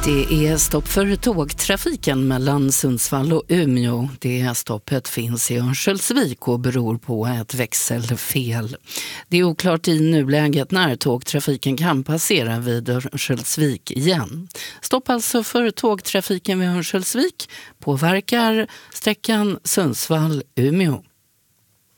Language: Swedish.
Det är stopp för tågtrafiken mellan Sundsvall och Umeå. Det stoppet finns i Örnsköldsvik och beror på ett växelfel. Det är oklart i nuläget när tågtrafiken kan passera vid Örnsköldsvik igen. Stopp alltså för tågtrafiken vid Örnsköldsvik påverkar sträckan Sundsvall-Umeå.